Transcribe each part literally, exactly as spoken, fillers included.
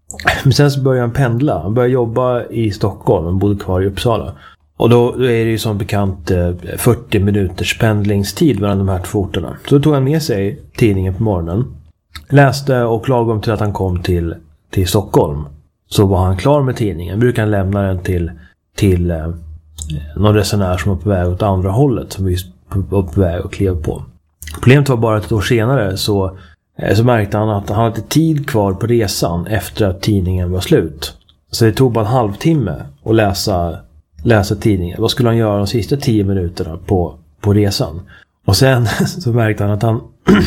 Men sen så började han pendla. Han började jobba i Stockholm och bodde kvar i Uppsala. Och då, då är det ju som bekant fyrtio minuters pendlingstid mellan de här två orterna. Så då tog han med sig tidningen på morgonen. Läste och lagom till att han kom till, till Stockholm så var han klar med tidningen. Brukar han lämna den till, till eh, någon resenär som var på väg åt andra hållet som vi var på väg och klev på. Problemet var bara att ett år senare så, eh, så märkte han att han hade tid kvar på resan efter att tidningen var slut. Så det tog bara en halvtimme att läsa, läsa tidningen. Vad skulle han göra de sista tio minuterna på, på resan? Och sen så märkte han att han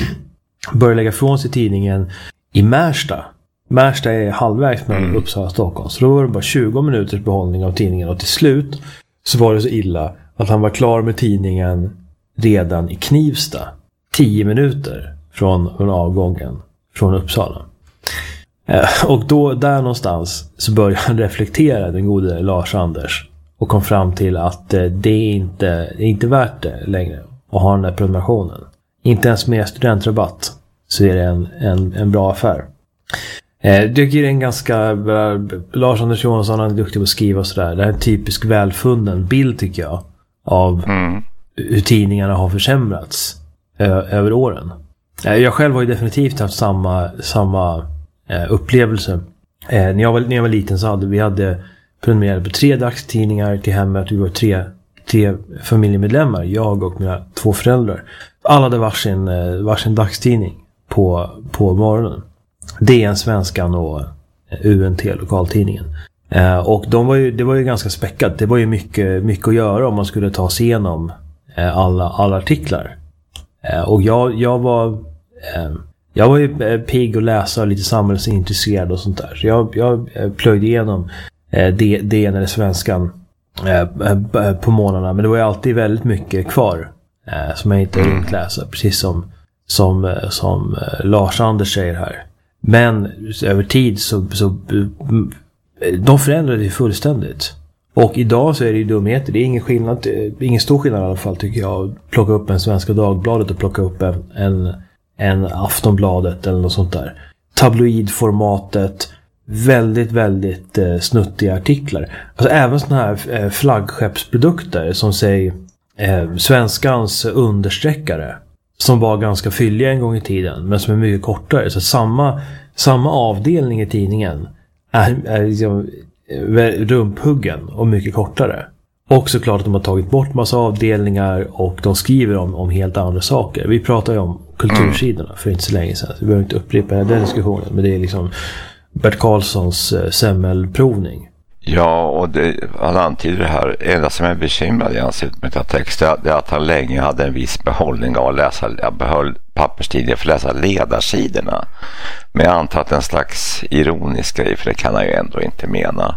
började lägga från sig tidningen i Märsta. Märsta är halvvägs mellan mm. Uppsala och Stockholm. Så då var det bara tjugo minuters behållning av tidningen. Och till slut så var det så illa att han var klar med tidningen redan i Knivsta. Tio minuter från, från avgången från Uppsala. Eh, och då, där någonstans så började han reflektera, den gode Lars-Anders. Och kom fram till att eh, det, är inte, det är inte värt det längre att ha den här prenumerationen. Inte ens med studentrabatt så är det en, en, en bra affär. Eh, det är en ganska... Lars-Anders Johansson är duktig på att skriva och sådär. Det är en typisk välfunnen bild tycker jag. Av mm. hur tidningarna har försämrats ö, över åren. Eh, jag själv har ju definitivt haft samma, samma eh, upplevelse. Eh, när, jag var, när jag var liten så hade vi hade prenumererat på tre dagstidningar till hemmet. Vi var tre, tre familjemedlemmar. Jag och mina två föräldrar. Alla hade varsin, varsin dagstidning på, på morgonen. D N Svenskan och U N T, lokaltidningen. Eh, och de var ju, det var ju ganska späckat. Det var ju mycket, mycket att göra om man skulle ta sig igenom eh, alla, alla artiklar. Eh, och jag, jag var eh, jag var ju pigg och läsa och lite samhällsintresserad och sånt där. Så jag, jag plöjde igenom eh, D N eller Svenskan eh, på månaderna. Men det var ju alltid väldigt mycket kvar eh, som jag inte ringt läsa. Precis som, som, som eh, Lars-Anders säger här. Men över tid så, så de förändrade ju fullständigt. Och idag så är det ju dumheter. Det är ingen skillnad, ingen stor skillnad i alla fall tycker jag. Att plocka upp en Svenska Dagbladet och plocka upp en, en, en Aftonbladet eller något sånt där. Tabloidformatet. Väldigt, väldigt eh, snuttiga artiklar. Alltså även såna här eh, flaggskeppsprodukter som säger eh, Svenskans understreckare. Som var ganska fylliga en gång i tiden. Men som är mycket kortare. Så samma, samma avdelning i tidningen är, är liksom rumphuggen och mycket kortare. Och såklart att de har tagit bort massa avdelningar. Och de skriver om, om helt andra saker. Vi pratar ju om kultursidorna för inte så länge sedan. Så vi behöver inte upprepa den diskussionen. Men det är liksom Bert Karlssons eh, semmelprovning. Ja, och det, han antyder det här. Det enda som är bekymrad i ansiktet med den texten är att han länge hade en viss behållning av att läsa, jag behöll papperstidningar för att läsa ledarsidorna. Men jag antar att en slags ironisk grej, för det kan han ju ändå inte mena.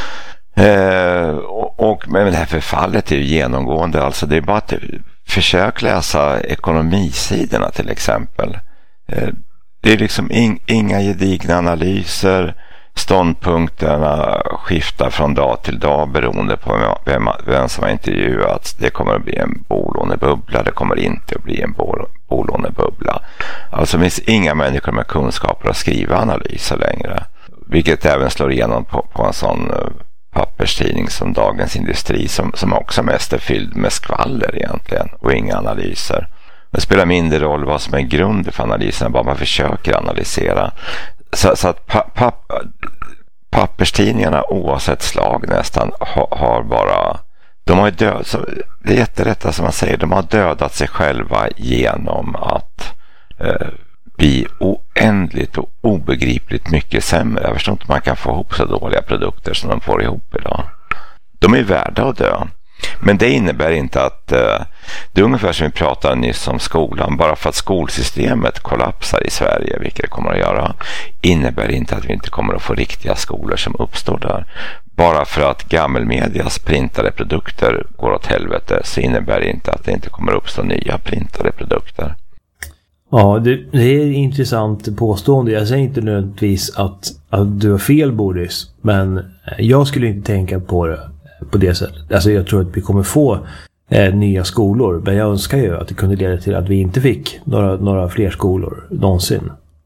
Eh, och, och, men det här förfallet är ju genomgående. Alltså det är bara att försök läsa ekonomisidorna till exempel. Eh, det är liksom in, inga gedigna analyser. Ståndpunkterna skiftar från dag till dag beroende på vem, vem som har intervjuats. Det kommer att bli en bolånebubbla, det kommer inte att bli en bol, bolånebubbla. Alltså det finns inga människor med kunskaper att skriva analyser längre. Vilket även slår igenom på, på en sån papperstidning som Dagens Industri som, som också mest är fylld med skvaller egentligen och inga analyser. Det spelar mindre roll vad som är grunden för analysen, bara man försöker analysera. Så, så att pa, pa, papperstidningarna oavsett slag nästan ha, har bara, de har ju död, så det är jätterätt som man säger, de har dödat sig själva genom att eh, bli oändligt och obegripligt mycket sämre. Jag förstår inte man kan få ihop så dåliga produkter som de får ihop idag. De är värda att dö. Men det innebär inte att eh, det är ungefär som vi pratade nyss om skolan. Bara för att skolsystemet kollapsar i Sverige, vilket det kommer att göra, innebär inte att vi inte kommer att få riktiga skolor som uppstår där. Bara för att gammelmedias printade produkter går åt helvete så innebär det inte att det inte kommer att uppstå nya printade produkter. Ja, det, det är ett intressant påstående. Jag säger inte nödvändigtvis att, att du har fel, Boris, men jag skulle inte tänka på det på det sättet. Alltså jag tror att vi kommer få eh, nya skolor, men jag önskar ju att det kunde leda till att vi inte fick några, några fler skolor någonsin.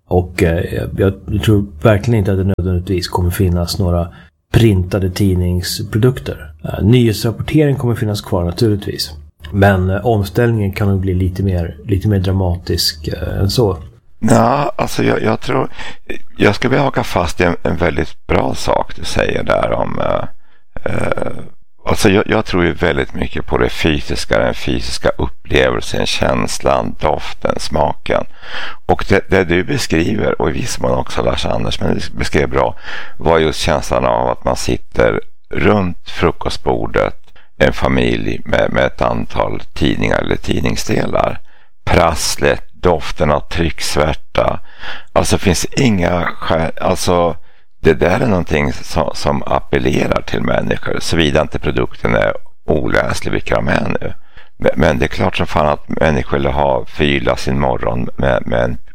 Och eh, jag tror verkligen inte att det nödvändigtvis kommer finnas några printade tidningsprodukter. Eh, nyhetsrapportering kommer finnas kvar naturligtvis. Men eh, omställningen kan nog bli lite mer, lite mer dramatisk eh, än så. Ja, alltså jag, jag tror... Jag ska vilja haka fast i en, en väldigt bra sak du säger där om... Eh, eh, alltså jag, jag tror ju väldigt mycket på det fysiska, den fysiska upplevelsen, känslan, doften, smaken. Och det, det du beskriver, och i viss mån också Lars Anders, men du beskrev bra, var just känslan av att man sitter runt frukostbordet, en familj med, med ett antal tidningar eller tidningsdelar. Prasslet, doften av trycksvärta. Alltså finns inga skäl, alltså det där är någonting som, som appellerar till människor, såvida inte produkten är oläslig, vilka de är nu. Men, men det är klart som fan att människor vill ha förgylla sin morgon med, med en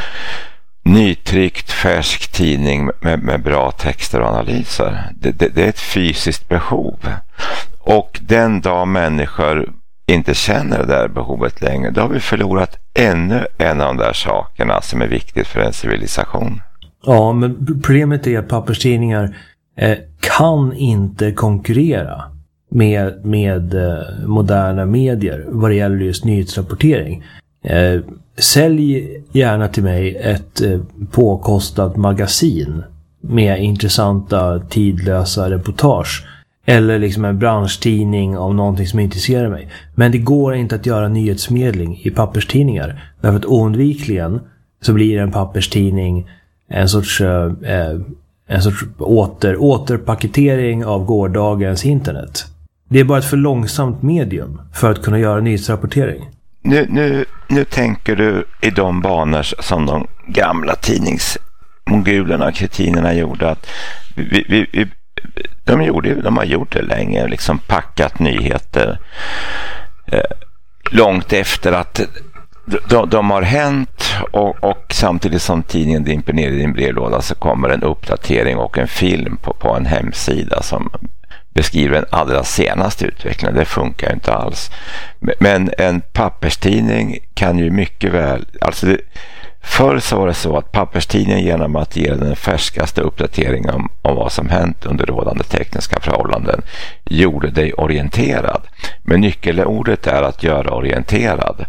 nytryckt färsk tidning med, med bra texter och analyser. Det, det, det är ett fysiskt behov. Och den dag människor inte känner det där behovet längre, då har vi förlorat ännu en av de där sakerna som är viktigt för en civilisation. Ja, men problemet är att papperstidningar eh, kan inte konkurrera med, med eh, moderna medier vad det gäller just nyhetsrapportering. Eh, sälj gärna till mig ett eh, påkostat magasin med intressanta tidlösa reportage. Eller liksom en branschtidning av någonting som intresserar mig. Men det går inte att göra nyhetsmedling i papperstidningar. Därför att oundvikligen så blir en papperstidning en sorts, eh, en sorts åter, återpaketering av gårdagens internet. Det är bara ett för långsamt medium för att kunna göra nyhetsrapportering. Nu, nu, nu tänker du i de banor som de gamla tidningsmongulerna och kretinerna gjorde. Att vi, vi, vi De, gjorde, de har gjort det länge, liksom packat nyheter eh, långt efter att de, de har hänt och, och samtidigt som tidningen dimper ner i din brevlåda så kommer en uppdatering och en film på, på en hemsida som beskriver en allra senaste utveckling. Det funkar inte alls. Men en papperstidning kan ju mycket väl... Alltså det, förr så var det så att papperstidningen genom att ge den färskaste uppdateringen om, om vad som hänt under rådande tekniska förhållanden gjorde dig orienterad. Men nyckelordet är att göra orienterad.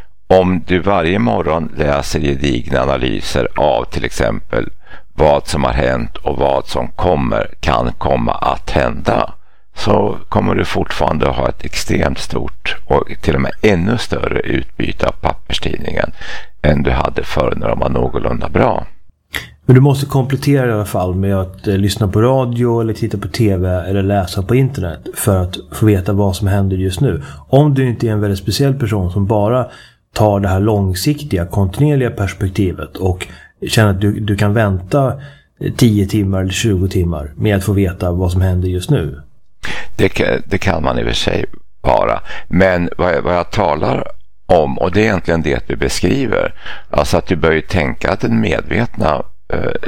Om du varje morgon läser gedigna analyser av till exempel vad som har hänt och vad som kommer kan komma att hända, så kommer du fortfarande ha ett extremt stort och till och med ännu större utbyte av papperstidningen än du hade förr när de var någorlunda bra. Men du måste komplettera i alla fall med att eh, lyssna på radio eller titta på tv eller läsa på internet för att få veta vad som händer just nu. Om du inte är en väldigt speciell person som bara tar det här långsiktiga, kontinuerliga perspektivet och känner att du, du kan vänta tio timmar eller tjugo timmar med att få veta vad som händer just nu. Det, det kan man i och för sig vara. Men vad jag, vad jag talar om, och det är egentligen det vi beskriver, alltså att du bör ju tänka att den medvetna eh,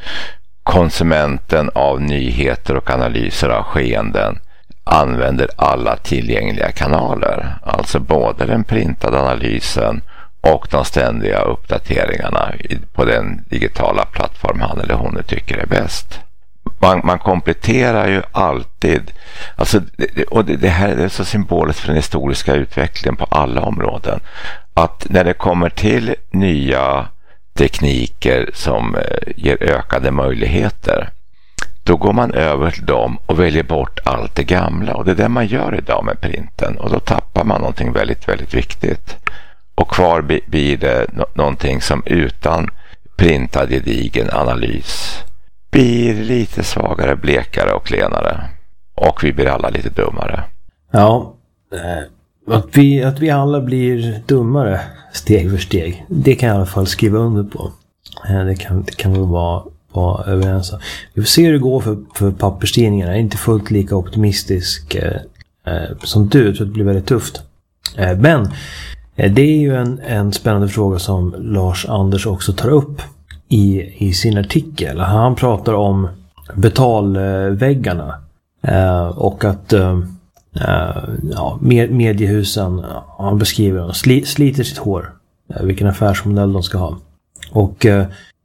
konsumenten av nyheter och analyser av skeenden använder alla tillgängliga kanaler. Alltså både den printade analysen och de ständiga uppdateringarna på den digitala plattform han eller hon tycker är bäst. Man, man kompletterar ju alltid, alltså, och det, det här är så symboliskt för den historiska utvecklingen på alla områden, att när det kommer till nya tekniker som eh, ger ökade möjligheter, då går man över till dem och väljer bort allt det gamla, och det är det man gör idag med printen, och då tappar man någonting väldigt, väldigt viktigt. Och kvar blir det no- någonting som utan printad gedigen analys blir lite svagare, blekare och klenare. Och vi blir alla lite dummare. Ja, att vi, att vi alla blir dummare steg för steg, det kan jag i alla fall skriva under på. Det kan, det kan väl vara, vara överens. Vi får se hur det går för, för papperstidningarna. Jag är inte fullt lika optimistisk eh, som du. Jag tror att det blir väldigt tufft. Eh, men eh, det är ju en, en spännande fråga som Lars Anders också tar upp i, i sin artikel. Han pratar om betalväggarna eh, och att eh, ja, mediehusen, han beskriver dem, sli, sliter sitt hår, eh, vilken affärsmodell de ska ha. Och eh,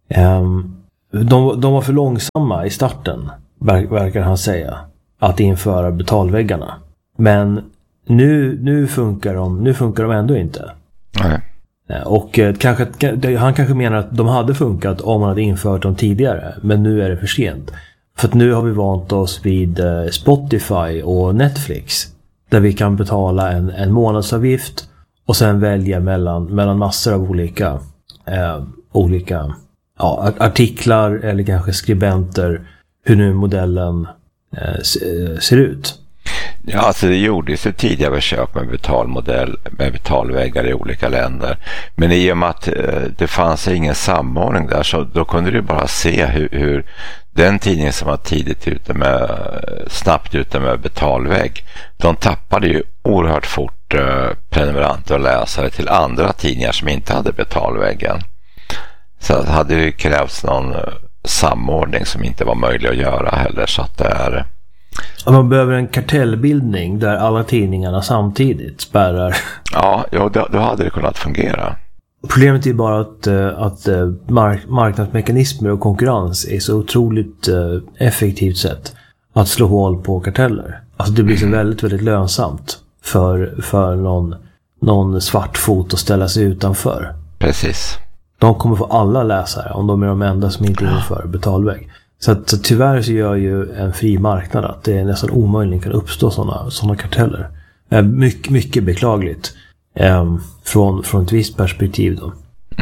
de, de var för långsamma i starten, verkar han säga, att införa betalväggarna. Men nu, nu, funkar de, nu funkar de ändå inte. Nej. Och eh, kanske, han kanske menar att de hade funkat om man hade infört dem tidigare. Men nu är det för sent. För att nu har vi vant oss vid eh, Spotify och Netflix. Där vi kan betala en, en månadsavgift och sen välja mellan, mellan massor av olika, eh, olika ja, artiklar eller kanske skribenter. Hur nu modellen eh, ser ut. Ja, alltså det gjordes ju tidigare köp med betalmodell, med betalväggar i olika länder. Men i och med att eh, det fanns ingen samordning där, så då kunde du bara se hur, hur den tidningen som var tidigt ute med, snabbt ute med betalvägg, de tappade ju oerhört fort eh, prenumeranter och läsare till andra tidningar som inte hade betalväggen. Så det hade ju krävts någon samordning som inte var möjlig att göra heller, så att det är... Man behöver en kartellbildning där alla tidningarna samtidigt spärrar. Ja, ja då, då hade det kunnat fungera. Problemet är bara att, att mark- marknadsmekanismer och konkurrens är så otroligt effektivt sätt att slå hål på karteller. Alltså det blir så väldigt, väldigt lönsamt för, för någon, någon svart fot att ställa sig utanför. Precis. De kommer få alla läsare om de är de enda som inte inför betalvägg. Så, att, så tyvärr så gör ju en fri marknad att det är nästan omöjligt kan uppstå sådana såna karteller. Eh, mycket, mycket beklagligt eh, från, från ett visst perspektiv då.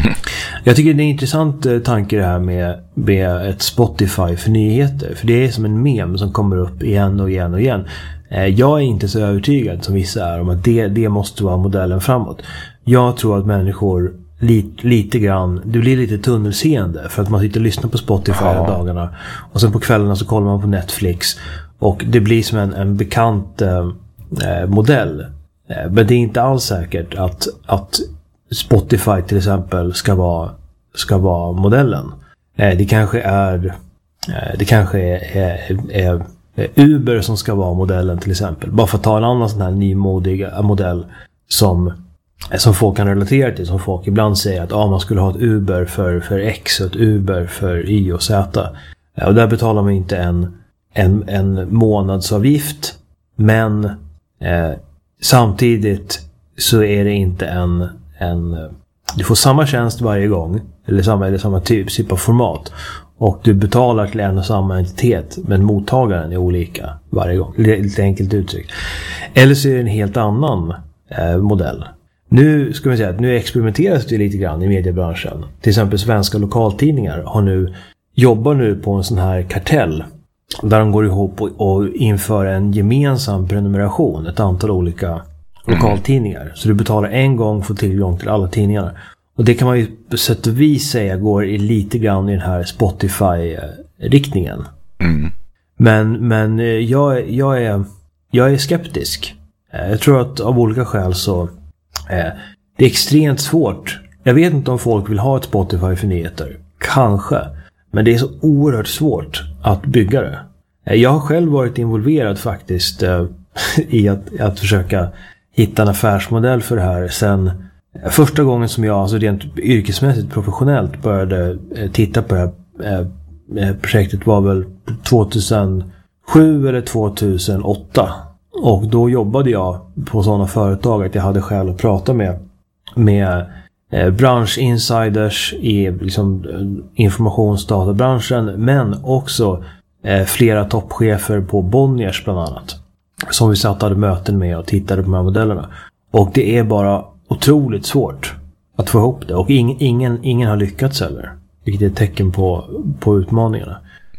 Jag tycker det är en intressant eh, tanke det här med, med ett Spotify för nyheter. För det är som en mem som kommer upp igen och igen och igen. Eh, jag är inte så övertygad som vissa är om att det, det måste vara modellen framåt. Jag tror att människor Lite, lite grann, det blir lite tunnelseende för att man sitter och lyssnar på Spotify ja. dagarna och sen på kvällarna så kollar man på Netflix och det blir som en, en bekant eh, modell. Eh, men det är inte alls säkert att, att Spotify till exempel ska vara, ska vara modellen. Eh, det kanske är eh, det kanske är, är, är, är Uber som ska vara modellen till exempel. Bara för att ta en annan sån här nymodig modell som som folk kan relatera till, som folk ibland säger att ah, man skulle ha ett Uber för, för X och ett Uber för Y och Z. Och där betalar man inte en, en, en månadsavgift, men eh, samtidigt så är det inte en, en... Du får samma tjänst varje gång, eller samma, eller samma typ, typ av format. Och du betalar till en och samma entitet, men mottagaren är olika varje gång. Lite enkelt uttryckt. Eller så är det en helt annan eh, modell. Nu ska man säga att nu experimenteras det lite grann i mediebranschen. Till exempel svenska lokaltidningar har nu, jobbar nu på en sån här kartell där de går ihop och, och inför en gemensam prenumeration, ett antal olika lokaltidningar. Så du betalar en gång för tillgång till alla tidningarna. Och det kan man ju på sätt och vis säga går i lite grann i den här Spotify-riktningen. Mm. Men, men jag, jag, är, jag är skeptisk. Jag tror att av olika skäl så det är extremt svårt. Jag vet inte om folk vill ha ett Spotify för nyheter. Kanske. Men det är så oerhört svårt att bygga det. Jag har själv varit involverad faktiskt i att, att försöka hitta en affärsmodell för det här sen första gången som jag alltså rent yrkesmässigt professionellt började titta på det här projektet var väl tjugohundrasju eller tjugohundraåtta. Och då jobbade jag på sådana företag att jag hade skäl att prata med, med eh, branschinsiders i liksom, informationsdatabranschen, men också eh, flera toppchefer på Bonniers bland annat. Som vi satt och hade möten med och tittade på de här modellerna. Och det är bara otroligt svårt att få ihop det. Och ing, ingen, ingen har lyckats heller. Vilket är ett tecken på, på utmaningarna.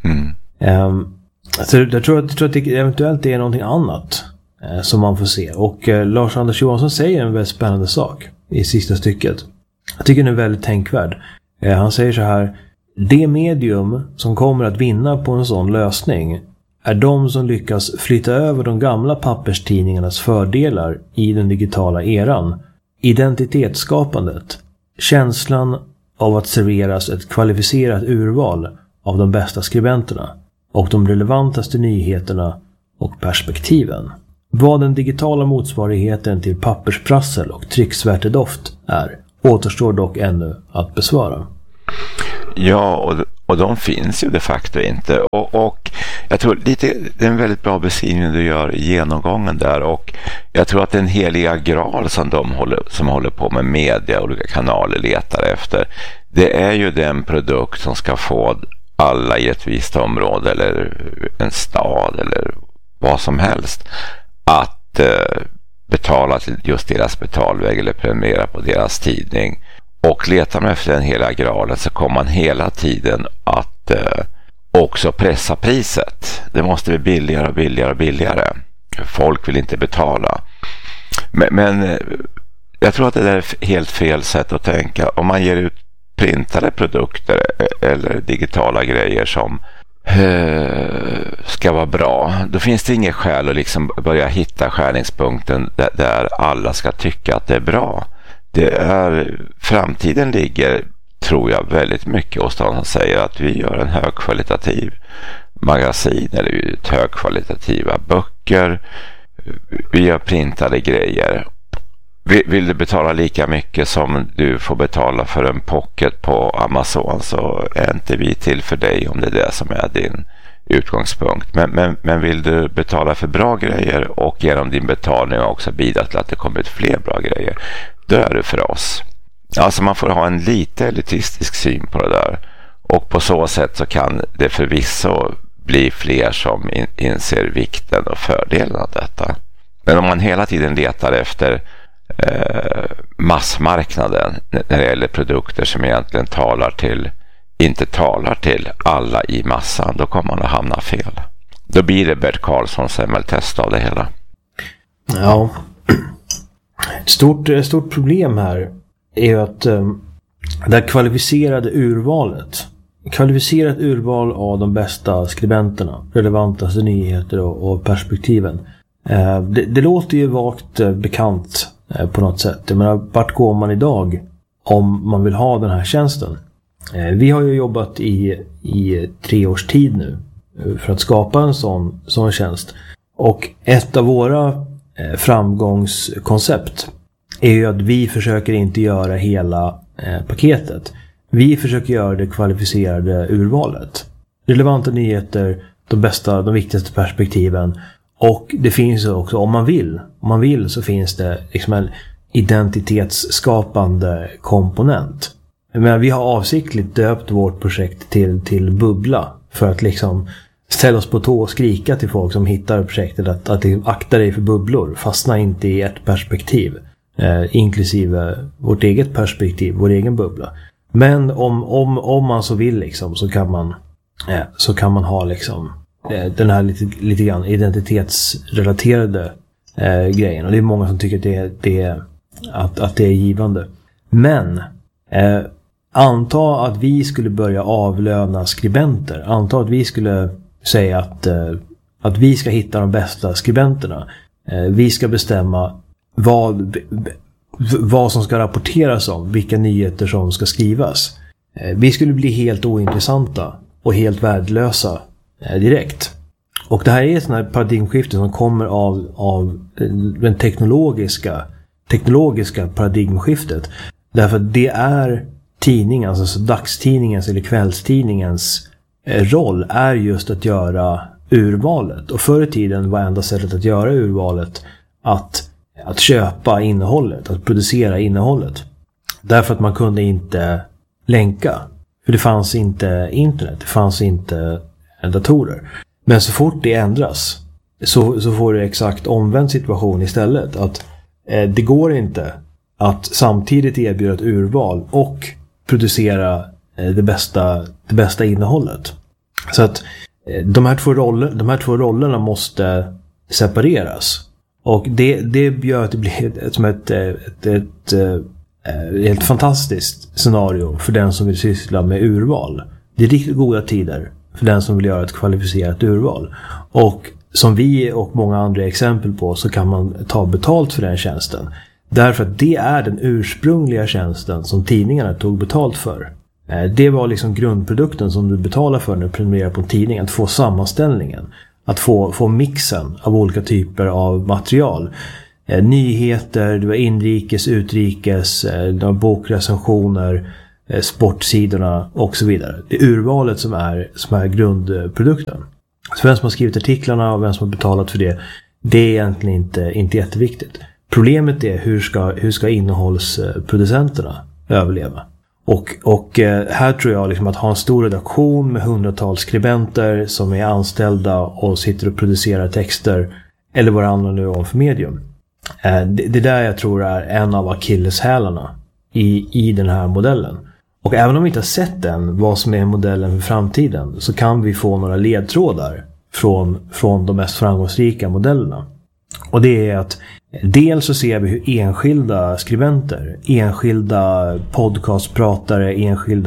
Mm. Um, Så jag tror, att, jag tror att det eventuellt är någonting annat eh, som man får se. Och eh, Lars-Anders Johansson säger en väldigt spännande sak i sista stycket. Jag tycker den är väldigt tänkvärd. Eh, han säger så här: det medium som kommer att vinna på en sån lösning är de som lyckas flytta över de gamla papperstidningarnas fördelar i den digitala eran. Identitetsskapandet. Känslan av att serveras ett kvalificerat urval av de bästa skribenterna. Och de relevantaste nyheterna och perspektiven. Vad den digitala motsvarigheten till pappersprassel och trycksvärtedoft är återstår dock ännu att besvara. Ja, och, och de finns ju de facto inte. Och, och jag tror lite, det är en väldigt bra beskrivning du gör i genomgången där. Och jag tror att den heliga graal som de håller, som håller på med media och olika kanaler letar efter, det är ju den produkt som ska få alla i ett visst område eller en stad eller vad som helst att eh, betala till just deras betalväg eller prenumerera på deras tidning. Och letar man efter den hela graalen så kommer man hela tiden att eh, också pressa priset. Det måste bli billigare och billigare och billigare. Folk vill inte betala. Men, men eh, jag tror att det är helt fel sätt att tänka. Om man ger ut printade produkter eller digitala grejer som eh, ska vara bra, då finns det inget skäl att liksom börja hitta skärningspunkten där, där alla ska tycka att det är bra. Det är, framtiden ligger, tror jag, väldigt mycket hos de som säger att vi gör en högkvalitativ magasin eller högkvalitativa böcker, vi gör printade grejer. Vill du betala lika mycket som du får betala för en pocket på Amazon, så är inte vi till för dig om det är det som är din utgångspunkt. Men, men, men vill du betala för bra grejer och genom din betalning också bidra till att det kommer ut fler bra grejer, då är det för oss. Alltså man får ha en lite elitistisk syn på det där. Och på så sätt så kan det förvisso bli fler som in, inser vikten och fördelen av detta. Men om man hela tiden letar efter eh, massmarknaden när det gäller produkter som egentligen talar till, inte talar till alla i massan, då kommer man att hamna fel. Då blir det Bert Karlssons M L-test av det hela. Ja. Ett stort, stort problem här är ju att um, det här kvalificerade urvalet, kvalificerat urval av de bästa skribenterna, relevantaste nyheter och, och perspektiven. Uh, det, det låter ju vagt uh, bekant uh, på något sätt. Jag menar, vart går man idag om man vill ha den här tjänsten? Uh, vi har ju jobbat i, i tre års tid nu uh, för att skapa en sån, sån tjänst. Och ett av våra framgångskoncept är ju att vi försöker inte göra hela eh, paketet. Vi försöker göra det kvalificerade urvalet. Relevanta nyheter, de bästa, de viktigaste perspektiven. Och det finns också, om man vill, om man vill så finns det liksom en identitetsskapande komponent. Men vi har avsiktligt döpt vårt projekt till, till bubbla för att liksom ställa oss på tå och skrika till folk som hittar projektet att, att akta dig för bubblor. Fastna inte i ett perspektiv. Eh, inklusive vårt eget perspektiv, vår egen bubbla. Men om, om, om man så vill liksom, så kan man eh, så kan man ha liksom eh, den här lite, lite grann identitetsrelaterade eh, grejen. Och det är många som tycker att det, det, att, att det är givande. Men eh, anta att vi skulle börja avlöna skribenter. Anta att vi skulle säga att, eh, att vi ska hitta de bästa skribenterna. Eh, vi ska bestämma vad, vad som ska rapporteras om, vilka nyheter som ska skrivas. Eh, vi skulle bli helt ointressanta och helt värdelösa eh, direkt. Och det här är ett sånt här paradigmskifte som kommer av, av den teknologiska, teknologiska paradigmskiftet. Därför att det är tidningens, alltså dagstidningens eller kvällstidningens roll är just att göra urvalet. Och förr i tiden var enda sättet att göra urvalet att, att köpa innehållet, att producera innehållet. Därför att man kunde inte länka. För det fanns inte internet, det fanns inte datorer. Men så fort det ändras så, så får du exakt omvänd situation istället. Att eh, det går inte att samtidigt erbjuda ett urval och producera det bästa, det bästa innehållet. Så att de här två, roller, de här två rollerna måste separeras. Och det, det gör att det blir som ett, ett, ett, ett, ett helt fantastiskt scenario för den som vill syssla med urval. Det är riktigt goda tider för den som vill göra ett kvalificerat urval. Och som vi och många andra exempel på, så kan man ta betalt för den tjänsten. Därför att det är den ursprungliga tjänsten som tidningarna tog betalt för. Det var liksom grundprodukten som du betalar för när du prenumererar på en tidning. Att få sammanställningen. Att få, få mixen av olika typer av material. Eh, nyheter, det var inrikes, utrikes, eh, det var bokrecensioner, eh, sportsidorna och så vidare. Det är urvalet som är, som är grundprodukten. Så vem som har skrivit artiklarna och vem som har betalat för det, det är egentligen inte, inte jätteviktigt. Problemet är hur ska, hur ska innehållsproducenterna överleva. Och, och här tror jag liksom att ha en stor redaktion med hundratals skribenter som är anställda och sitter och producerar texter eller vad det handlar nu om för medium. Det, det där jag tror är en av akilleshälarna i, i den här modellen. Och även om vi inte har sett än vad som är modellen för framtiden, så kan vi få några ledtrådar från, från de mest framgångsrika modellerna. Och det är att dels så ser vi hur enskilda skribenter, enskilda podcastpratare, enskilda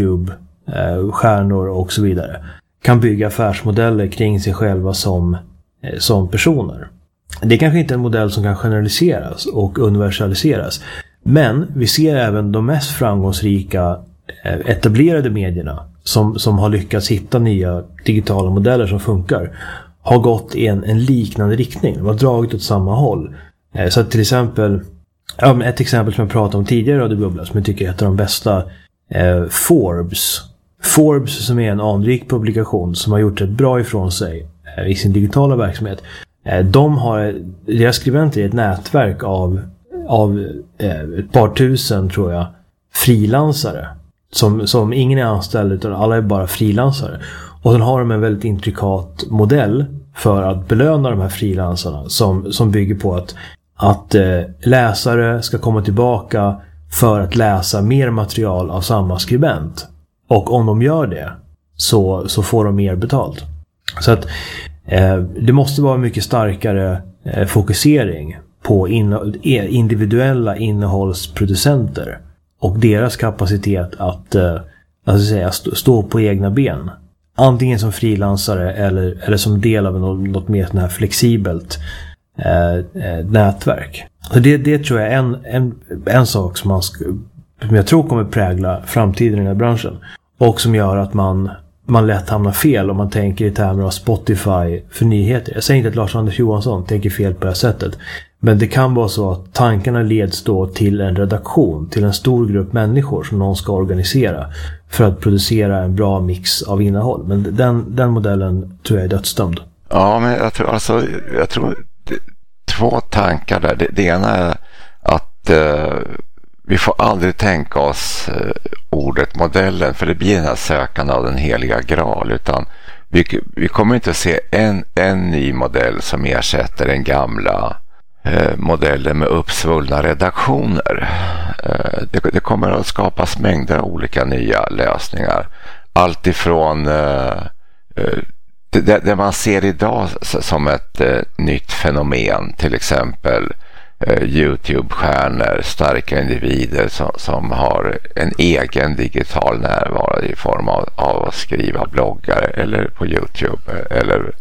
YouTube-stjärnor och så vidare kan bygga affärsmodeller kring sig själva som, som personer. Det är kanske inte en modell som kan generaliseras och universaliseras. Men vi ser även de mest framgångsrika etablerade medierna som, som har lyckats hitta nya digitala modeller som funkar, har gått i en, en liknande riktning. De har dragit åt samma håll. Så att till exempel, ett exempel som jag pratade om tidigare av Bubbla, som jag tycker är ett av de bästa, eh, Forbes. Forbes som är en anrik publikation som har gjort ett bra ifrån sig eh, i sin digitala verksamhet. Eh, de har, deras skribenter är ett nätverk av, av eh, ett par tusen, tror jag, frilansare. Som, som ingen är anställd, utan alla är bara frilansare. Och sen har de en väldigt intrikat modell för att belöna de här frilansarna som, som bygger på att, att eh, läsare ska komma tillbaka för att läsa mer material av samma skribent. Och om de gör det så, så får de mer betalt. Så att eh, det måste vara mycket starkare eh, fokusering på in, individuella innehållsproducenter och deras kapacitet att, eh, att säga, stå, stå på egna ben. Antingen som frilansare eller, eller som del av något, något mer sån här flexibelt eh, eh, nätverk. Så det, det tror jag är en, en, en sak som, man sk- som jag tror kommer prägla framtiden i den här branschen. Och som gör att man, man lätt hamnar fel om man tänker i termer av Spotify för nyheter. Jag säger inte att Lars-Anders Johansson tänker fel på det här sättet. Men det kan vara så att tankarna leds då till en redaktion, till en stor grupp människor som någon ska organisera för att producera en bra mix av innehåll. Men den, den modellen tror jag är dödsdömd. Ja, men jag tror, alltså, jag tror det, två tankar där. Det, det ena är att eh, vi får aldrig tänka oss eh, ordet modellen, för det blir den här sökande av den heliga graal, utan vi, vi kommer inte att se en, en ny modell som ersätter den gamla eh, modellen med uppsvullna redaktioner. Eh, det, det kommer att skapas mängder av olika nya lösningar. Allt ifrån eh, eh, det, det man ser idag som ett eh, nytt fenomen, till exempel eh, YouTube-stjärnor, starka individer som, som har en egen digital närvaro i form av, av att skriva bloggar eller på YouTube, eller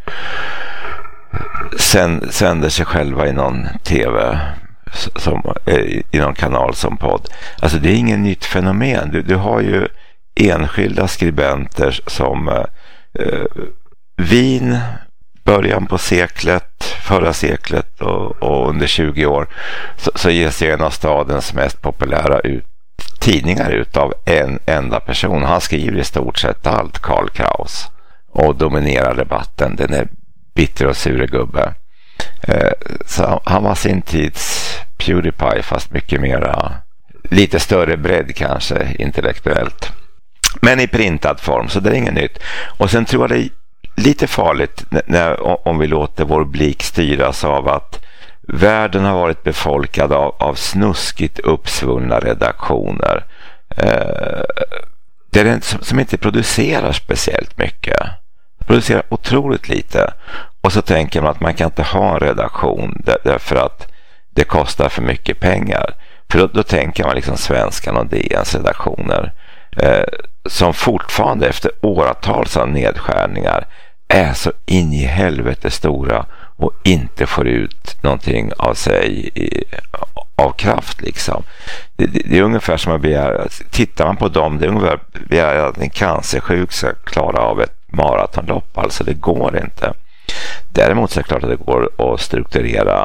sen, sänder sig själva i någon tv som, i någon kanal som podd. Alltså det är ingen nytt fenomen. Du, du har ju enskilda skribenter som eh, Wien, början på seklet, förra seklet och, och under tjugo år så, så ges en av stadens mest populära ut, tidningar ut av en enda person. Han skriver i stort sett allt, Karl Kraus, och dominerar debatten. Den är bitter och sure gubbe. Eh, så han var sin tids PewDiePie, fast mycket mera, lite större bredd kanske intellektuellt. Men i printad form, så det är inget nytt. Och sen tror jag det är lite farligt när, om vi låter vår blick styras av att världen har varit befolkad av, av snuskigt uppsvullna redaktioner. Eh, det är en som, som inte producerar speciellt mycket. Producerar otroligt lite. Och så tänker man att man kan inte ha en redaktion där, därför att det kostar för mycket pengar. För då, då tänker man liksom Svenskan och D N:s redaktioner eh, som fortfarande efter åratals av nedskärningar är så in i helvete stora och inte får ut någonting av sig i, av kraft liksom. Det, det, det är ungefär som att begära, tittar man på dem, det är ungefär begära att en cancersjuk ska klara av ett maratonlopp, alltså det går inte. Däremot så är det klart att det går att strukturera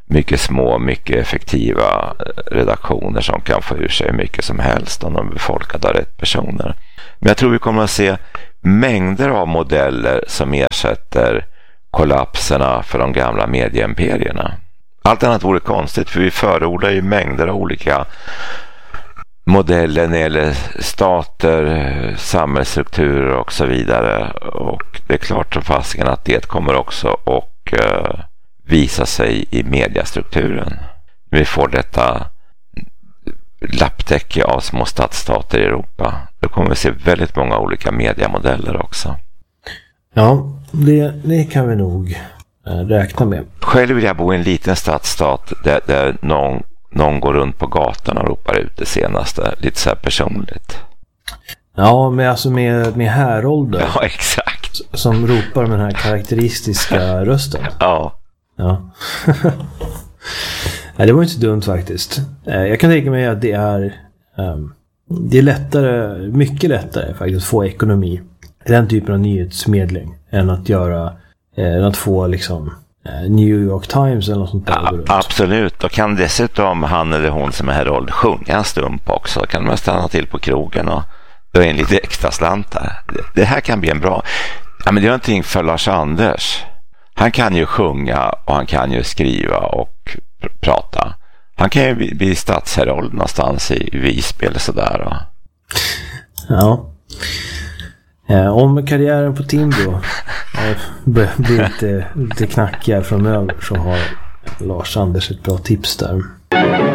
mycket små, mycket effektiva redaktioner som kan få ur sig mycket som helst om de är befolkade av rätt personer. Men jag tror vi kommer att se mängder av modeller som ersätter kollapserna för de gamla medieimperierna. Allt annat vore konstigt, för vi förordar ju mängder av olika modeller när det gäller stater, samhällsstrukturer och så vidare. Och det är klart som fasiken att det kommer också att uh, visa sig i mediestrukturen. Vi får detta lapptäcke av små stadsstater i Europa. Då kommer vi se väldigt många olika mediemodeller också. Ja, det, det kan vi nog äh, räkna med. Själv vill jag bo i en liten stadsstat där, där någon, någon går runt på gatan och ropar ut det senaste. Lite så här personligt. Ja, men alltså med, med härolder. Ja, exakt. Som ropar med den här karaktäristiska rösten. Ja. Ja. Nej, det var inte så dumt faktiskt. Jag kan tänka mig att det är um, det är lättare, mycket lättare faktiskt att få ekonomi i den typen av nyhetsmedling än att göra eh, än att få liksom eh, New York Times eller något sånt där. Ja, absolut. Och kan dessutom han eller hon som är Herold sjunga en stump också. Då kan man stanna till på krogen och dra in lite extra slantar. Det, det här kan bli en bra... Ja, men det är någonting för Lars Anders. Han kan ju sjunga och han kan ju skriva och pr- prata. Han kan ju bli, bli stadsherold någonstans i Visby eller sådär. Och... Ja. Eh, om karriären på Timbro eh, blir lite, lite knackigare framöver så har Lars Anders ett bra tips där.